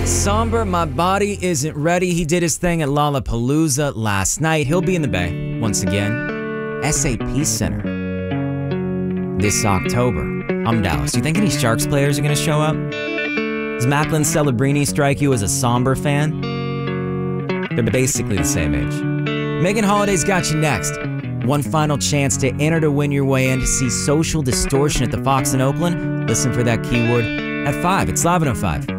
Somber, my body isn't ready. He did his thing at Lollapalooza last night. He'll be in the Bay once again. SAP Center this October. I'm Dallas. Do you think any Sharks players are going to show up? Does Macklin Celebrini strike you as a somber fan? They're basically the same age. Megan Holiday's got you next. One final chance to enter to win your way in to see Social Distortion at the Fox in Oakland. Listen for that keyword at 5. It's Live at 05.